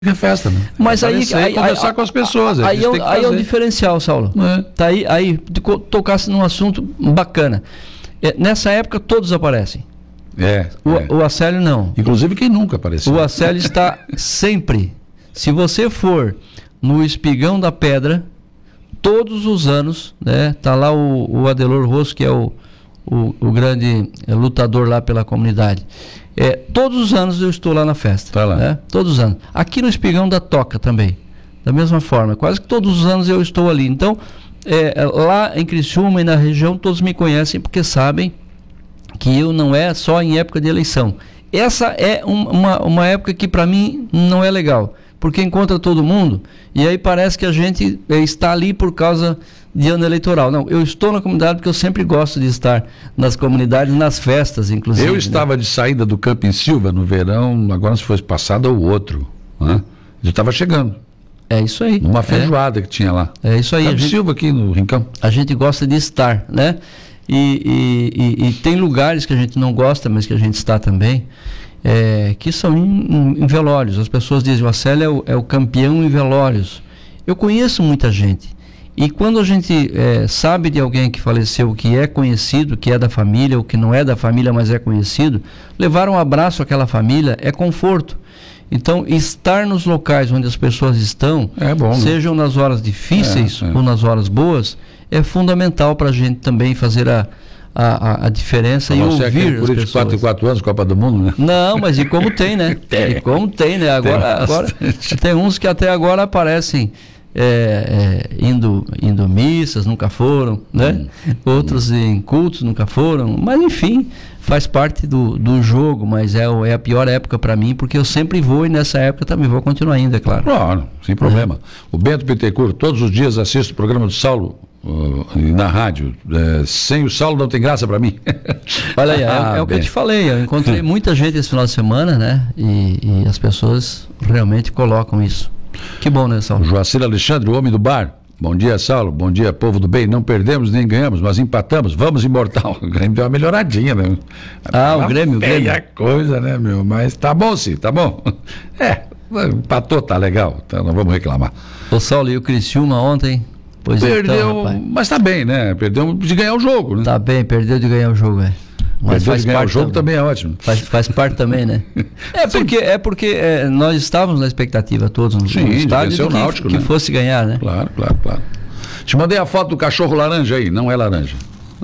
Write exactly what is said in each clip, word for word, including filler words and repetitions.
É festa, né? Mas aí, aí conversar aí, com as pessoas. Aí, aí, é, aí é o diferencial, Saulo. É. Tá aí, aí tocasse num assunto bacana. É, nessa época todos aparecem. É. O, é. o Acélio não. Inclusive quem nunca apareceu. O Acélio está sempre. Se você for no Espigão da Pedra, todos os anos, né? Tá lá o, o Adelor Rosso, que é o, o, o grande é, lutador lá pela comunidade. É, todos os anos eu estou lá na festa. Tá lá. Né? Todos os anos. Aqui no Espigão da Toca também. Da mesma forma. Quase que todos os anos eu estou ali. Então, é, lá em Criciúma e na região, todos me conhecem porque sabem que eu não é só em época de eleição. Essa é um, uma, uma época que para mim não é legal. Porque encontra todo mundo e aí parece que a gente é, está ali por causa de ano eleitoral. Não, eu estou na comunidade porque eu sempre gosto de estar nas comunidades, nas festas, inclusive. Eu estava, né, de saída do Campo em Silva no verão, agora se fosse passado ou outro, né? Eu estava chegando. É isso aí. Uma feijoada é. que tinha lá. É isso aí. Campo gente, Silva aqui no Rincão. A gente gosta de estar, né? E, e, e, e tem lugares que a gente não gosta, mas que a gente está também. É, que são em, em, em velórios. As pessoas dizem, o Acélio é o, é o campeão em velórios. Eu conheço muita gente. E quando a gente é, sabe de alguém que faleceu, que é conhecido, que é da família, ou que não é da família, mas é conhecido, levar um abraço àquela família é conforto. Então, estar nos locais onde as pessoas estão, é bom, sejam nas horas difíceis é, é. ou nas horas boas, é fundamental para a gente também fazer a A, a, a diferença e ouvir as pessoas. De quatro em quatro anos, Copa do Mundo, né? Não, mas e como tem, né? É. E como tem, né? Agora, tem agora tem uns que até agora aparecem é, é, indo, indo missas, nunca foram, né? Hum. Outros hum. em cultos, nunca foram. Mas, enfim, faz parte do, do jogo, mas é, é a pior época para mim, porque eu sempre vou e nessa época também vou continuar indo, é claro. Claro, sem problema. É. O Bento Bittencourt, todos os dias assisto o programa do Saulo, Uh, na rádio, uh, sem o Saulo não tem graça para mim. Olha aí, é, ah, é o que eu te falei, eu encontrei muita gente esse final de semana, né? E, e as pessoas realmente colocam isso. Que bom, né, Saulo? Joacir Alexandre, o homem do bar. Bom dia, Saulo. Bom dia, povo do bem. Não perdemos nem ganhamos, mas empatamos. Vamos, imortal. O Grêmio deu uma melhoradinha, né? Ah, o Grêmio, o Grêmio. É coisa, né, meu? Mas tá bom, sim, tá bom. É, empatou, tá legal. Então não vamos reclamar. Ô, Saulo, e o Criciúma ontem? Pois perdeu, então, mas tá bem, né? Perdeu de ganhar o jogo, né? Tá bem, perdeu de ganhar o jogo, é. Mas perdeu de ganhar o jogo também, também é ótimo. Faz, faz parte também, né? É porque, é porque é, nós estávamos na expectativa todos no, Sim, no estádio de o Náutico, que, né? que fosse ganhar, né? Claro, claro, claro. Te mandei a foto do cachorro laranja aí, não é laranja.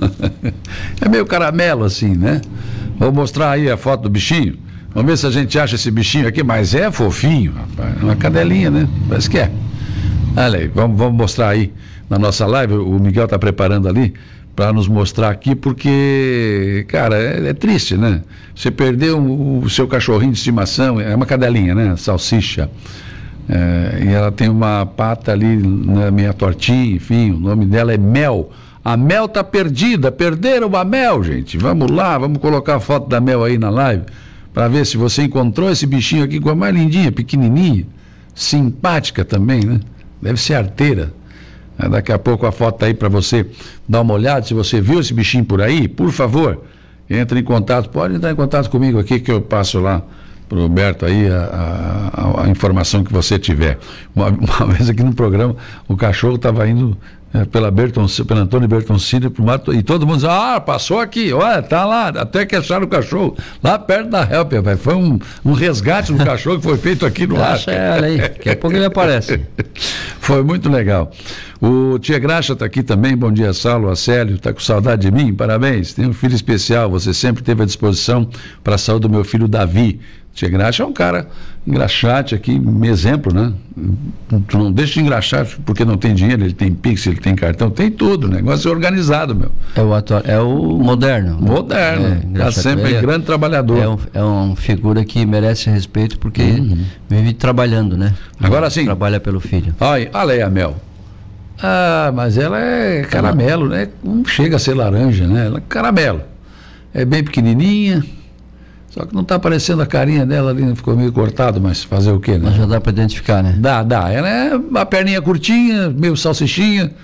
É meio caramelo assim, né? Vou mostrar aí a foto do bichinho. Vamos ver se a gente acha esse bichinho aqui, mas é fofinho, rapaz. Uma cadelinha, né? Parece que é. Olha aí, vamos, vamos mostrar aí na nossa live. O Miguel está preparando ali para nos mostrar aqui, porque, cara, é, é triste, né? Você perdeu o, o seu cachorrinho de estimação, é uma cadelinha, né? Salsicha. É, e ela tem uma pata ali, né, meia tortinha, enfim, o nome dela é Mel. A Mel tá perdida, perderam a Mel, gente. Vamos lá, vamos colocar a foto da Mel aí na live, para ver se você encontrou esse bichinho aqui com a mais lindinha, pequenininha, simpática também, né? Deve ser arteira. Daqui a pouco a foto tá aí para você dar uma olhada. Se você viu esse bichinho por aí, por favor, entre em contato. Pode entrar em contato comigo aqui que eu passo lá pro Roberto aí a, a, a informação que você tiver. Uma, uma vez aqui no programa, o cachorro estava indo é, pela, Berton, pela Antônio Bertoncini pro mato, e todo mundo dizia, ah, passou aqui, olha, tá lá, até que acharam o cachorro lá perto da Help, rapaz. Foi um, um resgate do cachorro que foi feito aqui no ar. Olha aí, daqui a pouco ele aparece. Foi muito legal. O Tia Graxa está aqui também, bom dia, Saulo, Acélio, está com saudade de mim? Parabéns, tem um filho especial, você sempre teve à disposição para a saúde do meu filho Davi. Tia Graxa é um cara engraxate aqui, um exemplo, né? Tu não deixa de engraxar porque não tem dinheiro, ele tem Pix, ele tem cartão, tem tudo, o negócio é organizado, meu. É o atual, é o moderno. Moderno, está é, sempre é, grande trabalhador. É, um, é uma figura que merece respeito porque uhum. vive trabalhando, né? Agora sim. Trabalha pelo filho. Olha, olha aí a Mel. Ah, mas ela é caramelo, né? Não chega a ser laranja, né? Ela é caramelo. É bem pequenininha, só que não está aparecendo a carinha dela ali, ficou meio cortado, mas fazer o quê, né? Mas já dá para identificar, né? Dá, dá. Ela é uma perninha curtinha, meio salsichinha,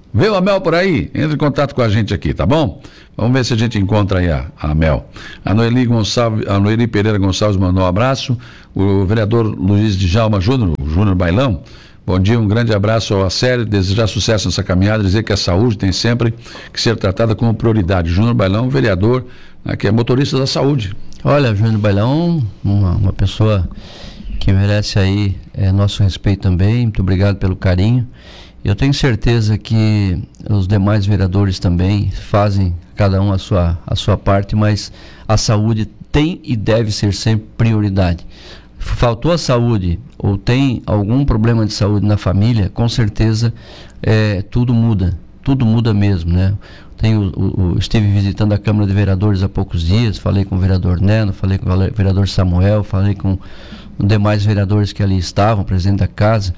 Vê a Mel por aí? Entre em contato com a gente aqui, tá bom? Vamos ver se a gente encontra aí a, a Mel. A Noeli, Gonçalves, a Noeli Pereira Gonçalves mandou um abraço. O vereador Luiz Djalma Júnior, o Júnior Bailão. Bom dia, um grande abraço ao Acélio, desejar sucesso nessa caminhada, dizer que a saúde tem sempre que ser tratada como prioridade. Júnior Bailão, vereador, né, que é motorista da saúde. Olha, Júnior Bailão, uma, uma pessoa que merece aí é, nosso respeito também, muito obrigado pelo carinho. Eu tenho certeza que os demais vereadores também fazem cada um a sua, a sua parte, mas a saúde tem e deve ser sempre prioridade. Faltou a saúde ou tem algum problema de saúde na família, com certeza é, tudo muda, tudo muda mesmo, né? Tenho, o, o, estive visitando a Câmara de Vereadores há poucos dias, falei com o vereador Neno, falei com o vereador Samuel, falei com os demais vereadores que ali estavam, presidente da casa.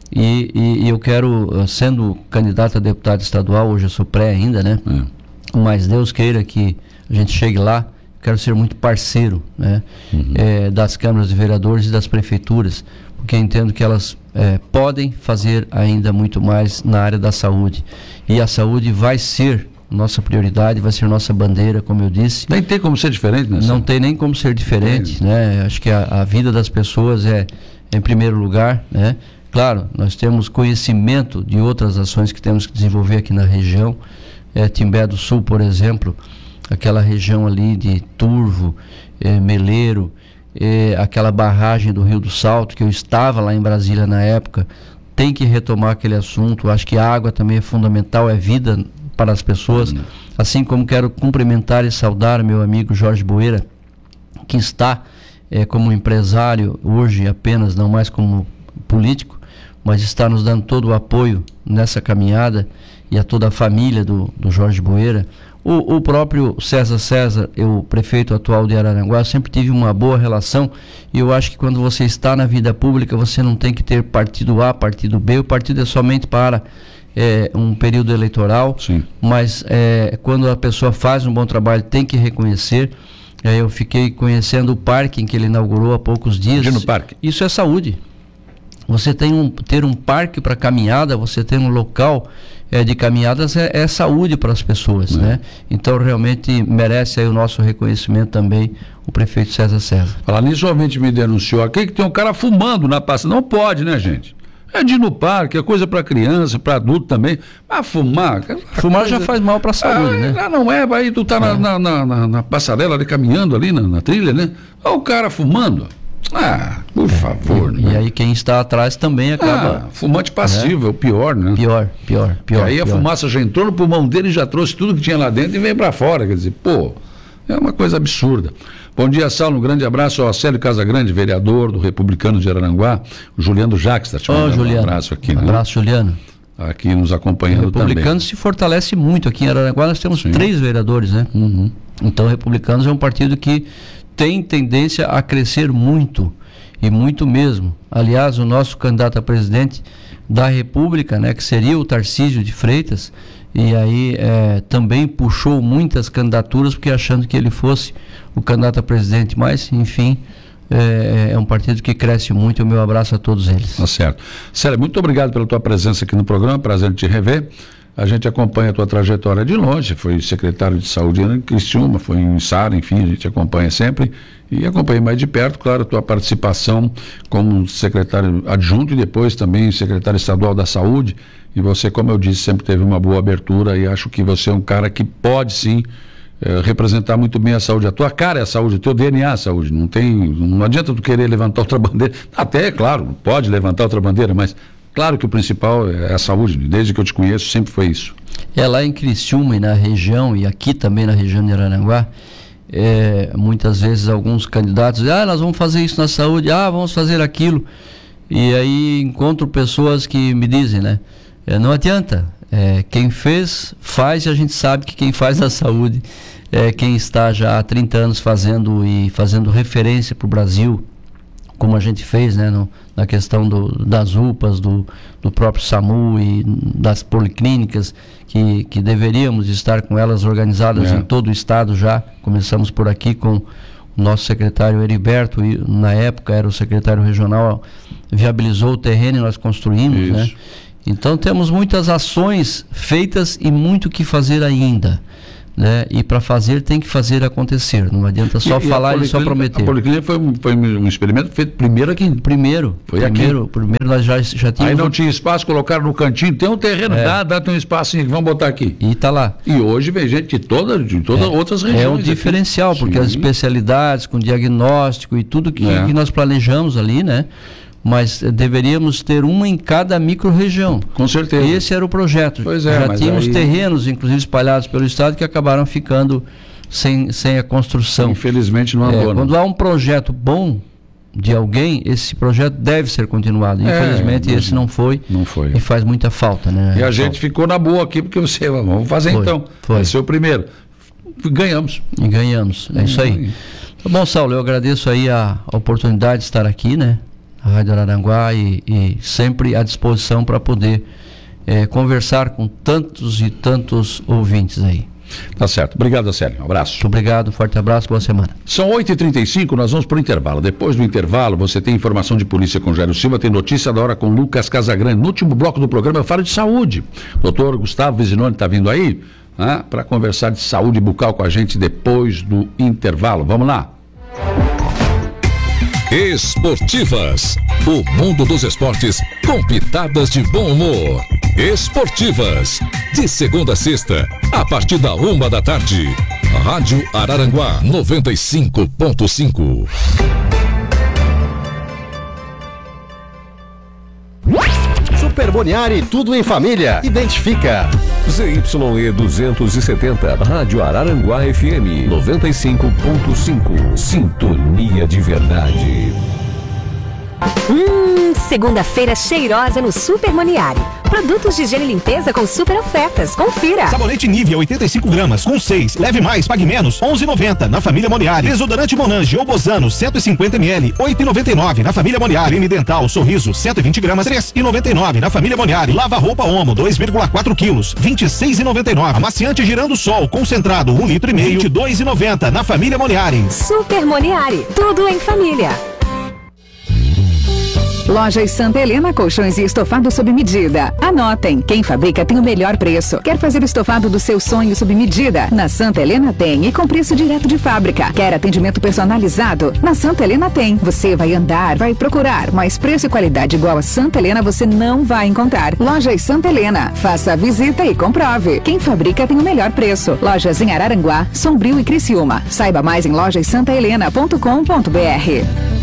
E, e, e eu quero, sendo candidato a deputado estadual, hoje eu sou pré ainda, né? Hum. Mas Deus queira que a gente chegue lá, quero ser muito parceiro, né? Uhum. É, das câmaras de vereadores e das prefeituras, porque entendo que elas é, podem fazer ainda muito mais na área da saúde. E a saúde vai ser nossa prioridade, vai ser nossa bandeira, como eu disse. Nem tem como ser diferente, né? Não tem nem como ser diferente, é. né? Acho que a, a vida das pessoas é em primeiro lugar, né? Claro, nós temos conhecimento de outras ações que temos que desenvolver aqui na região. É, Timbé do Sul, por exemplo, aquela região ali de Turvo, é, Meleiro, é, aquela barragem do Rio do Salto, que eu estava lá em Brasília na época, tem que retomar aquele assunto. Acho que a água também é fundamental, é vida para as pessoas. Uhum. Assim como quero cumprimentar e saudar meu amigo Jorge Boeira, que está é, como empresário hoje apenas, não mais como político, mas está nos dando todo o apoio nessa caminhada, e a toda a família do, do Jorge Boeira. O, o próprio César César, o prefeito atual de Araranguá, sempre tive uma boa relação, e eu acho que quando você está na vida pública, você não tem que ter partido A, partido B, o partido é somente para é, um período eleitoral. Sim. Mas é, quando a pessoa faz um bom trabalho, tem que reconhecer. É, eu fiquei conhecendo o parque em que ele inaugurou há poucos dias. No parque. Isso é saúde. Você tem um, ter um parque para caminhada, você ter um local é, de caminhadas é, é saúde para as pessoas, é. né? Então realmente merece aí o nosso reconhecimento também o prefeito César César. Falar nisso, ouvinte me denunciou aqui que tem um cara fumando na pasta. Não pode, né, gente? É de ir no parque, é coisa para criança, para adulto também. Mas fumar... Fumar coisa... já faz mal para a saúde, ah, né? Não é, aí tu tá é. na, na, na, na passarela ali, caminhando ali na, na trilha, né? Olha o cara fumando. Ah, por favor. E, né? E aí quem está atrás também acaba... Ah, fumante passivo, é o pior, né? Pior, pior, pior. E aí pior. a fumaça já entrou no pulmão dele e já trouxe tudo que tinha lá dentro e veio para fora. Quer dizer, pô, é uma coisa absurda. Bom dia, Saulo. Um grande abraço ao Acélio Casagrande, vereador do Republicano de Araranguá. O Juliano Jacques está te mandando oh, Juliano. um abraço aqui. Um né? abraço, Juliano. Aqui nos acompanhando também. O Republicano também. se fortalece muito aqui em Araranguá. Nós temos Sim. três vereadores, né? Uhum. Então, o Republicanos é um partido que tem tendência a crescer muito. E muito mesmo. Aliás, o nosso candidato a presidente da República, né, que seria o Tarcísio de Freitas, e aí é, também puxou muitas candidaturas, porque achando que ele fosse o candidato a presidente, mas, enfim, é, é um partido que cresce muito. O meu abraço a todos eles. Tá certo. Célia, muito obrigado pela tua presença aqui no programa, prazer em te rever. A gente acompanha a tua trajetória de longe, foi secretário de saúde em Criciúma, foi em Sara, enfim, a gente acompanha sempre e acompanha mais de perto, claro, a tua participação como secretário adjunto e depois também secretário estadual da saúde, e você, como eu disse, sempre teve uma boa abertura e acho que você é um cara que pode sim eh, representar muito bem a saúde. A tua cara é a saúde, o teu D N A é a saúde, não tem, não adianta tu querer levantar outra bandeira, até, claro, pode levantar outra bandeira, mas claro que o principal é a saúde, desde que eu te conheço sempre foi isso. É, lá em Criciúma e na região, e aqui também na região de Araranguá, é, muitas vezes alguns candidatos dizem, ah, nós vamos fazer isso na saúde, ah, vamos fazer aquilo, e aí encontro pessoas que me dizem, né, é, não adianta, é, quem fez, faz, e a gente sabe que quem faz na saúde é quem está já há trinta anos fazendo e fazendo referência para o Brasil, como a gente fez, né, no, na questão do, das U P As, do, do próprio SAMU e das policlínicas, que, que deveríamos estar com elas organizadas é. em todo o estado já. Começamos por aqui com o nosso secretário Heriberto, e na época era o secretário regional, viabilizou o terreno e nós construímos, Isso. né? Então temos muitas ações feitas e muito o que fazer ainda. Né? E para fazer tem que fazer acontecer, não adianta só e, falar e, e só prometer. A Policlínica foi, um, foi um experimento feito primeiro aqui. Primeiro, foi primeiro, aqui. Primeiro nós já, já tínhamos... Aí não tinha espaço, colocaram no cantinho, tem um terreno, é. dá, dá tem um espacinho que vamos botar aqui. E está lá. E hoje vem gente de todas de toda é. outras regiões. É um diferencial, aqui. Porque Sim. as especialidades com diagnóstico e tudo que, é. que nós planejamos ali, né? Mas deveríamos ter uma em cada micro-região. Com certeza. Esse era o projeto. Pois é, Já tínhamos aí... terrenos, inclusive espalhados pelo estado, que acabaram ficando sem, sem a construção. Infelizmente não andou. É, quando há um projeto bom de alguém, esse projeto deve ser continuado. Infelizmente é, esse não foi. Não foi. E faz muita falta, né? E a falta. gente ficou na boa aqui, porque você, vamos fazer foi, então. Foi. Vai ser o primeiro. Ganhamos. E ganhamos. É isso aí. Tá bom, Saulo, eu agradeço aí a, a oportunidade de estar aqui, né? A Rádio Araranguá e, e sempre à disposição para poder é, conversar com tantos e tantos ouvintes aí. Tá certo. Obrigado, Célio. Um abraço. Muito obrigado, um forte abraço, boa semana. São oito e trinta e cinco, nós vamos para o intervalo. Depois do intervalo, você tem informação de polícia com Jairo Silva, tem notícia da hora com Lucas Casagrande. No último bloco do programa eu falo de saúde. Doutor Gustavo Vizinoni está vindo aí né, para conversar de saúde bucal com a gente depois do intervalo. Vamos lá. Esportivas, o mundo dos esportes com pitadas de bom humor. Esportivas, de segunda a sexta, a partir da uma da tarde. Rádio Araranguá noventa e cinco ponto cinco. Super Boniari, tudo em família. Identifica. Z Y E duzentos e setenta, Rádio Araranguá F M noventa e cinco ponto cinco. Sintonia de verdade. Hum, segunda-feira cheirosa no Super Moniari. Produtos de higiene e limpeza com super ofertas. Confira. Sabonete Nivea oitenta e cinco gramas com seis. Leve mais, pague menos. onze e noventa na família Moniari. Desodorante Monange ou Bozano cento e cinquenta mililitros. oito e noventa e nove na família Moniari. Creme dental Sorriso cento e vinte gramas. três e noventa e nove na família Moniari. Lava roupa Omo dois vírgula quatro quilos. vinte e seis e noventa e nove. Amaciante Girando Sol concentrado um litro e meio. vinte e dois e noventa na família Moniari. Super Moniari. Tudo em família. Lojas Santa Helena, colchões e estofado sob medida. Anotem, quem fabrica tem o melhor preço. Quer fazer o estofado do seu sonho sob medida? Na Santa Helena tem e com preço direto de fábrica. Quer atendimento personalizado? Na Santa Helena tem. Você vai andar, vai procurar, mas preço e qualidade igual a Santa Helena você não vai encontrar. Lojas Santa Helena, faça a visita e comprove. Quem fabrica tem o melhor preço. Lojas em Araranguá, Sombrio e Criciúma. Saiba mais em lojas santa helena ponto com ponto b r.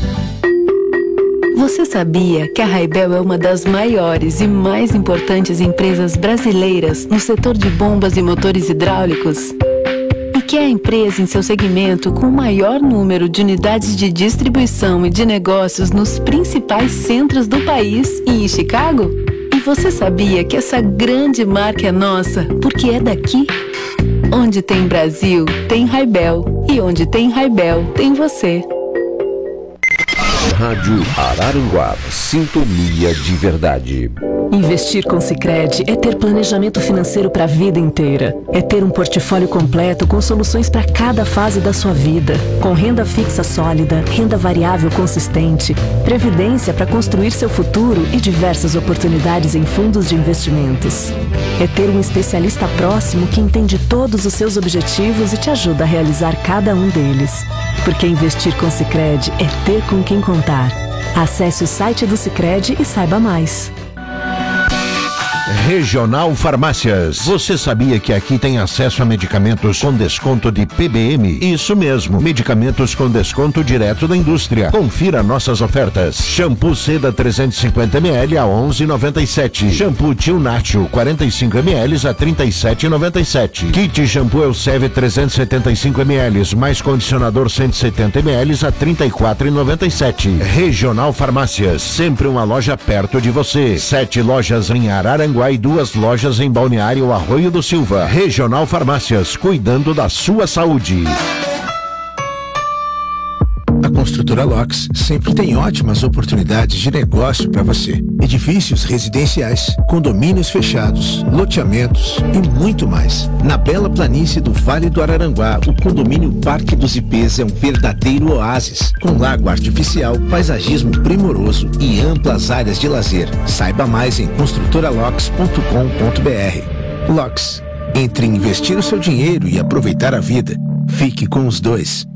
Você sabia que a Raibel é uma das maiores e mais importantes empresas brasileiras no setor de bombas e motores hidráulicos? E que é a empresa em seu segmento com o maior número de unidades de distribuição e de negócios nos principais centros do país e em Chicago? E você sabia que essa grande marca é nossa porque é daqui? Onde tem Brasil, tem Raibel. E onde tem Raibel, tem você. Rádio Araranguá, sintonia de verdade. Investir com Sicredi é ter planejamento financeiro para a vida inteira. É ter um portfólio completo com soluções para cada fase da sua vida. Com renda fixa sólida, renda variável consistente, previdência para construir seu futuro e diversas oportunidades em fundos de investimentos. É ter um especialista próximo que entende todos os seus objetivos e te ajuda a realizar cada um deles. Porque investir com Sicredi é ter com quem contar. Acesse o site do Sicredi e saiba mais. Regional Farmácias. Você sabia que aqui tem acesso a medicamentos com desconto de P B M? Isso mesmo, medicamentos com desconto direto da indústria. Confira nossas ofertas. Shampoo Seda trezentos e cinquenta mililitros a onze reais e noventa e sete centavos. Shampoo Tio Nacho quarenta e cinco mililitros a trinta e sete reais e noventa e sete centavos. Kit Shampoo Elseve trezentos e setenta e cinco mililitros mais condicionador cento e setenta mililitros a trinta e quatro reais e noventa e sete centavos. Regional Farmácias, sempre uma loja perto de você. Sete lojas em Araranguá e duas lojas em Balneário Arroio do Silva. Regional Farmácias, cuidando da sua saúde. Construtora Locks sempre tem ótimas oportunidades de negócio para você. Edifícios residenciais, condomínios fechados, loteamentos e muito mais. Na bela planície do Vale do Araranguá, o condomínio Parque dos Ipês é um verdadeiro oásis, com lago artificial, paisagismo primoroso e amplas áreas de lazer. Saiba mais em construtora locks ponto com ponto b r. Locks. Entre investir o seu dinheiro e aproveitar a vida, fique com os dois.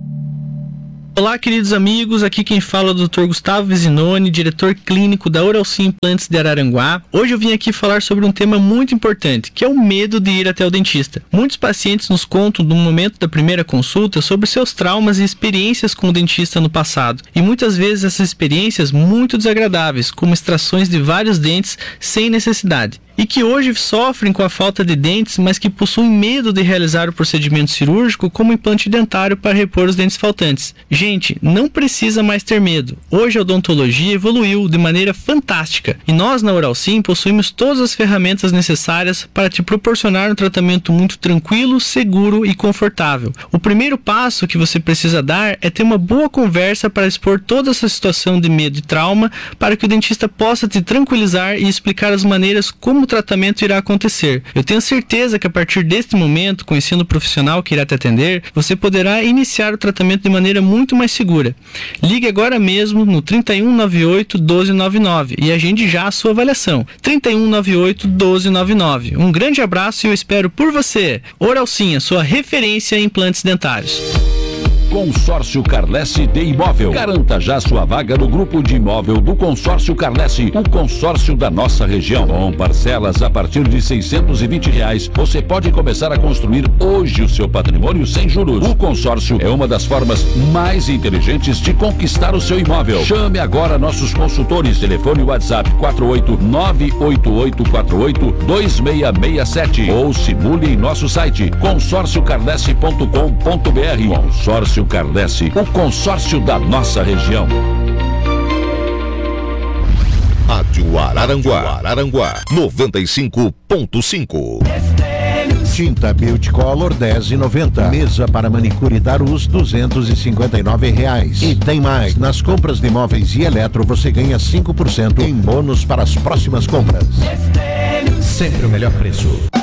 Olá, queridos amigos, aqui quem fala é o doutor Gustavo Vizinoni, diretor clínico da Oralci Implantes de Araranguá. Hoje eu vim aqui falar sobre um tema muito importante, que é o medo de ir até o dentista. Muitos pacientes nos contam no momento da primeira consulta sobre seus traumas e experiências com o dentista no passado. E muitas vezes essas experiências muito desagradáveis, como extrações de vários dentes sem necessidade. E que hoje sofrem com a falta de dentes, mas que possuem medo de realizar o procedimento cirúrgico como implante dentário para repor os dentes faltantes. Gente, não precisa mais ter medo. Hoje a odontologia evoluiu de maneira fantástica e nós na Oralci possuímos todas as ferramentas necessárias para te proporcionar um tratamento muito tranquilo, seguro e confortável. O primeiro passo que você precisa dar é ter uma boa conversa para expor toda essa situação de medo e trauma para que o dentista possa te tranquilizar e explicar as maneiras como o tratamento irá acontecer. Eu tenho certeza que a partir deste momento, conhecendo o profissional que irá te atender, você poderá iniciar o tratamento de maneira muito mais segura. Ligue agora mesmo no trinta e um, noventa e oito, doze noventa e nove e agende já a sua avaliação. trinta e um, noventa e oito, doze noventa e nove. Um grande abraço e eu espero por você. Oralci, sua referência em implantes dentários. Consórcio Carlesse de Imóvel. Garanta já sua vaga no grupo de imóvel do Consórcio Carlesse, o consórcio da nossa região. Com parcelas a partir de seiscentos e vinte reais, você pode começar a construir hoje o seu patrimônio sem juros. O consórcio é uma das formas mais inteligentes de conquistar o seu imóvel. Chame agora nossos consultores. Telefone WhatsApp quatro oito nove oito oito quatro oito dois seis seis sete ou simule em nosso site consórcio carlesse ponto com ponto b r. Consórcio Carlesse, o consórcio da nossa região. Rádio Araranguá, Araranguá, noventa e cinco ponto cinco. Tinta Beauty Color dez reais e noventa centavos. Mesa para manicure Darus duzentos e cinquenta e nove reais. E tem mais, nas compras de móveis e eletro você ganha cinco por cento em bônus para as próximas compras. Sempre o melhor preço.